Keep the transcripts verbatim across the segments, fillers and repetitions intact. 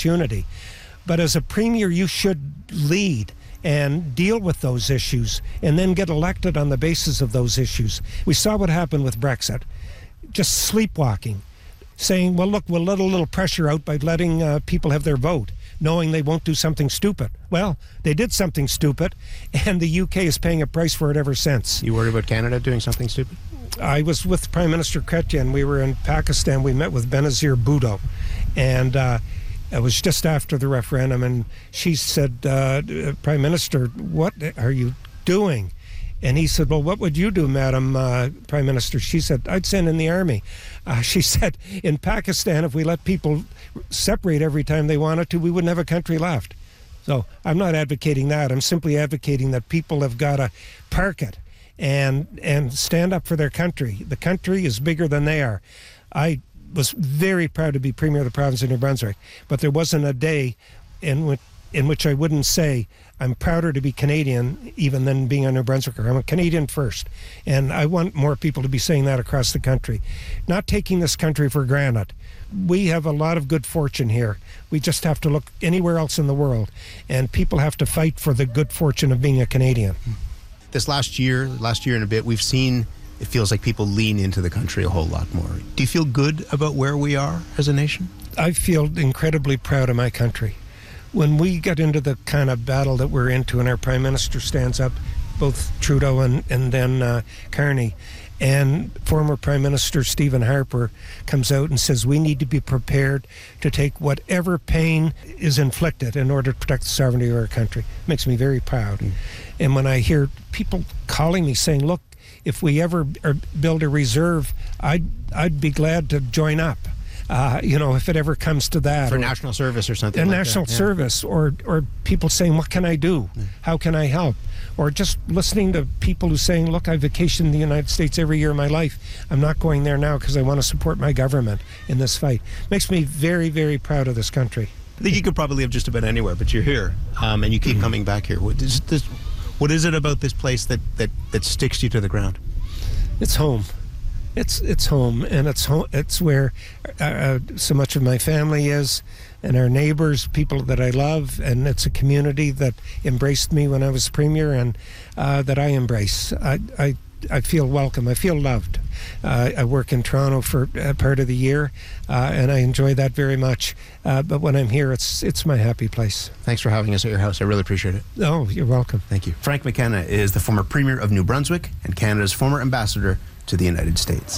opportunity. But as a premier, you should lead and deal with those issues and then get elected on the basis of those issues. We saw what happened with Brexit. Just sleepwalking, saying, well, look, we'll let a little pressure out by letting uh, people have their vote, knowing they won't do something stupid. Well, they did something stupid, and the U K is paying a price for it ever since. You worried about Canada doing something stupid? I was with Prime Minister Chrétien. We were in Pakistan. We met with Benazir Bhutto, and uh, it was just after the referendum, and she said, uh, Prime Minister, what are you doing? And he said, well, what would you do, Madam uh, Prime Minister? She said, I'd send in the army. Uh, she said, in Pakistan, if we let people separate every time they wanted to, we wouldn't have a country left. So I'm not advocating that. I'm simply advocating that people have got to park it and and stand up for their country. The country is bigger than they are. I was very proud to be Premier of the province of New Brunswick, but there wasn't a day in which, in which I wouldn't say I'm prouder to be Canadian even than being a New Brunswicker. I'm a Canadian first, and I want more people to be saying that across the country. Not taking this country for granted. We have a lot of good fortune here. We just have to look anywhere else in the world, and people have to fight for the good fortune of being a Canadian. This last year, last year and a bit, we've seen, it feels like people lean into the country a whole lot more. Do you feel good about where we are as a nation? I feel incredibly proud of my country. When we get into the kind of battle that we're into and our Prime Minister stands up, both Trudeau and, and then uh, Carney, and former Prime Minister Stephen Harper comes out and says we need to be prepared to take whatever pain is inflicted in order to protect the sovereignty of our country. It makes me very proud. Mm. And when I hear people calling me saying, look, if we ever build a reserve, I'd, I'd be glad to join up. Uh, you know, if it ever comes to that. For or, national service or something a like national that. Yeah. service, or, or people saying, what can I do? Yeah. How can I help? Or just listening to people who saying, look, I vacation in the United States every year of my life. I'm not going there now because I want to support my government in this fight. Makes me very, very proud of this country. I think you could probably live just about anywhere, but you're here, um, and you keep mm-hmm. coming back here. What is, this, what is it about this place that, that, that sticks you to the ground? It's home. It's it's home, and it's home. It's where uh, so much of my family is, and our neighbors, people that I love, and it's a community that embraced me when I was Premier, and uh, that I embrace. I, I I feel welcome. I feel loved. Uh, I work in Toronto for uh, part of the year, uh, and I enjoy that very much. Uh, but when I'm here, it's it's my happy place. Thanks for having us at your house. I really appreciate it. Oh, you're welcome. Thank you. Frank McKenna is the former Premier of New Brunswick and Canada's former ambassador to the United States.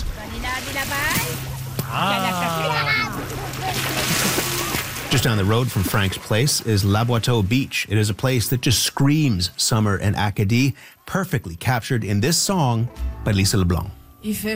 Ah. Just down the road from Frank's place is La Boiteau Beach. It is a place that just screams summer and Acadie, perfectly captured in this song by Lisa LeBlanc.